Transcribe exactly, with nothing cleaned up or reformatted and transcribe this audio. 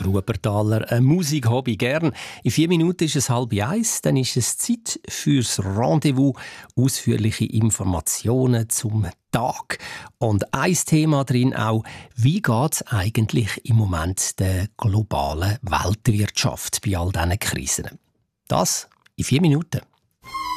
Rupertaler, ein Musikhobby gern. In vier Minuten ist es halb eins, dann ist es Zeit fürs Rendezvous. Ausführliche Informationen zum Tag. Und ein Thema drin auch, wie geht es eigentlich im Moment der globalen Weltwirtschaft bei all diesen Krisen? Das in vier Minuten.